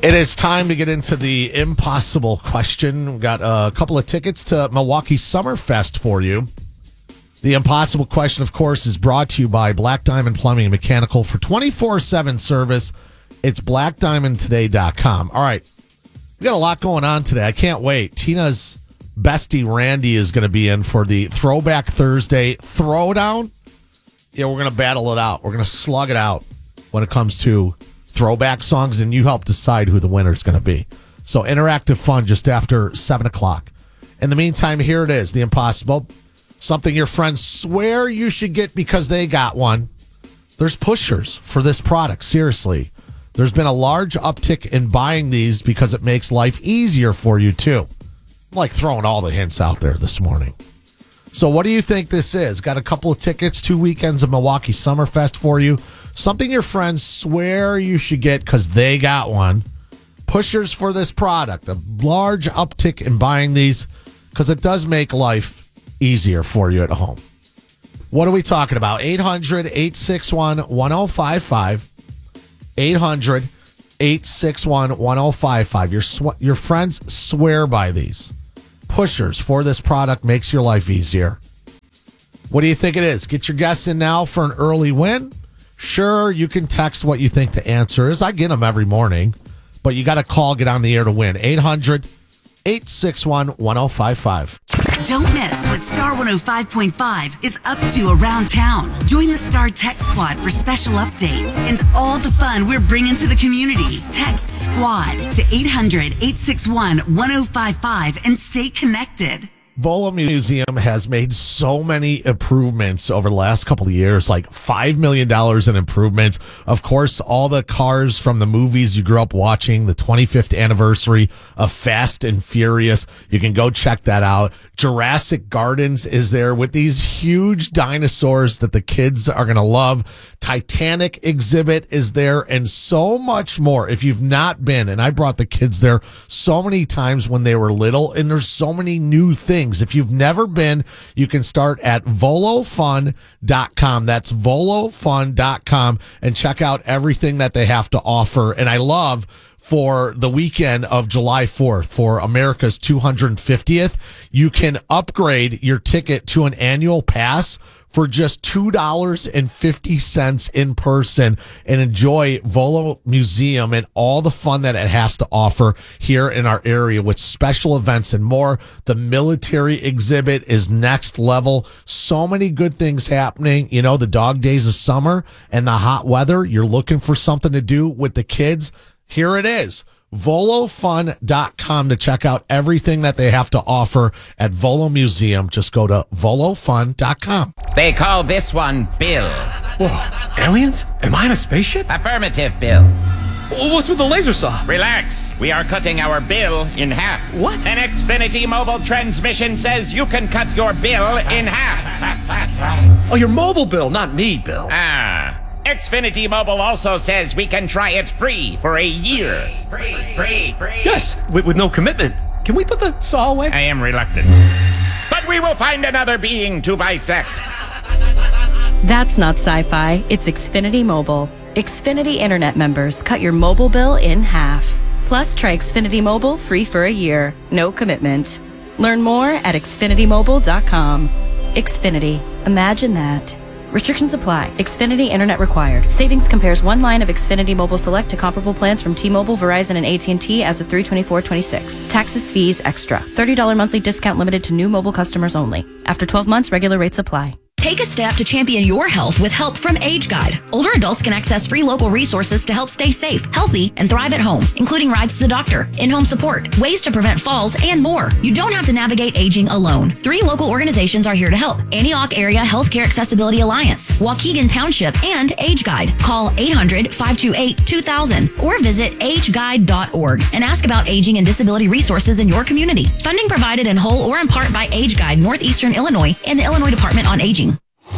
It is time to get into the impossible question. We've got a couple of tickets to Milwaukee Summerfest for you. The impossible question, of course, is brought to you by Black Diamond Plumbing and Mechanical. For 24/7 service, it's blackdiamondtoday.com. All right, we got a lot going on today. I can't wait. Tina's bestie, Randy, is going to be in for the Throwback Thursday Throwdown. Yeah, we're going to battle it out. We're going to slug it out when it comes to throwback songs, and you help decide who the winner is going to be. So interactive fun just after 7 o'clock. In the meantime, here it is, the impossible. Something your friends swear you should get because they got one. There's pushers for this product, seriously. There's been a large uptick in buying these because it makes life easier for you, too. I'm like throwing all the hints out there this morning. So what do you think this is? Got a couple of tickets, 2 weekends of Milwaukee Summerfest for you. Something your friends swear you should get because they got one. Pushers for this product. A large uptick in buying these because it does make life easier for you at home. What are we talking about? 800-861-1055. 800-861-1055. Your friends swear by these. Pushers for this product makes your life easier. What do you think it is? Get your guess in now for an early win. Sure, you can text what you think the answer is. I get them every morning, but you got to call, get on the air to win. 800-861-1055. Don't miss what Star 105.5 is up to around town. Join the Star Tech Squad for special updates and all the fun we're bringing to the community. Text SQUAD to 800-861-1055 and stay connected. Volo Museum has made so many improvements over the last couple of years, like $5 million in improvements. Of course, all the cars from the movies you grew up watching, the 25th anniversary of Fast and Furious. You can go check that out. Jurassic Gardens is there with these huge dinosaurs that the kids are going to love. Titanic exhibit is there and so much more. If you've not been, and I brought the kids there so many times when they were little, and there's so many new things. If you've never been, you can start at volofun.com. That's volofun.com and check out everything that they have to offer. And I love for the weekend of July 4th, for America's 250th, you can upgrade your ticket to an annual pass for just $2.50 in person and enjoy Volo Museum and all the fun that it has to offer here in our area with special events and more. The military exhibit is next level. So many good things happening. You know, the dog days of summer and the hot weather. You're looking for something to do with the kids. Here it is. volofun.com to check out everything that they have to offer at Volo Museum. Just go to volofun.com. They call this one Bill. Whoa, aliens? Am I in a spaceship? Affirmative, Bill. What's with the laser saw? Relax. We are cutting our bill in half. What? An Xfinity mobile transmission says you can cut your bill in half. Oh, your mobile bill, not me, Bill. Xfinity Mobile also says we can try it free for a year. Free. Yes, with no commitment. Can we put the saw away? I am reluctant. But we will find another being to bisect. That's not sci-fi. It's Xfinity Mobile. Xfinity Internet members cut your mobile bill in half. Plus, try Xfinity Mobile free for a year. No commitment. Learn more at xfinitymobile.com. Xfinity. Imagine that. Restrictions apply. Xfinity Internet required. Savings compares one line of Xfinity Mobile Select to comparable plans from T-Mobile, Verizon, and AT&T as of 3/24/26. Taxes, fees, extra. $30 monthly discount limited to new mobile customers only. After 12 months, regular rates apply. Take a step to champion your health with help from Age Guide. Older adults can access free local resources to help stay safe, healthy, and thrive at home, including rides to the doctor, in-home support, ways to prevent falls, and more. You don't have to navigate aging alone. 3 local organizations are here to help: Antioch Area Healthcare Accessibility Alliance, Waukegan Township, and Age Guide. Call 800-528-2000 or visit ageguide.org and ask about aging and disability resources in your community. Funding provided in whole or in part by Age Guide, Northeastern Illinois, and the Illinois Department on Aging.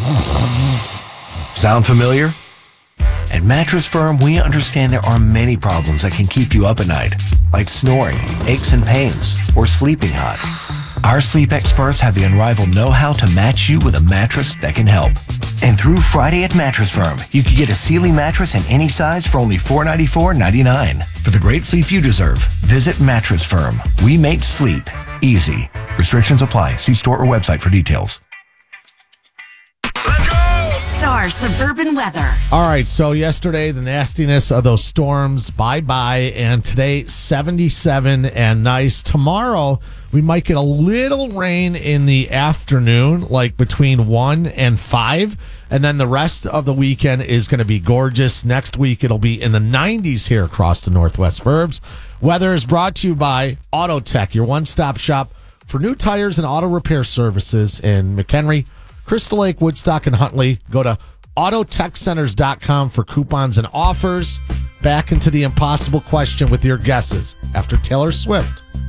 Sound familiar? At Mattress Firm, we understand there are many problems that can keep you up at night, like snoring, aches and pains, or sleeping hot. Our sleep experts have the unrivaled know-how to match you with a mattress that can help. And through Friday at Mattress Firm, you can get a Sealy mattress in any size for only $494.99. For the great sleep you deserve, visit Mattress Firm. We make sleep easy. Restrictions apply. See store or website for details. Star Suburban Weather. All right, so yesterday, the nastiness of those storms, bye-bye, and today, 77 and nice. Tomorrow, we might get a little rain in the afternoon, like between 1 and 5, and then the rest of the weekend is going to be gorgeous. Next week, it'll be in the 90s here across the Northwest Burbs. Weather is brought to you by Auto Tech, your one-stop shop for new tires and auto repair services in McHenry, Crystal Lake, Woodstock, and Huntley. Go to autotechcenters.com for coupons and offers. Back into the impossible question with your guesses after Taylor Swift.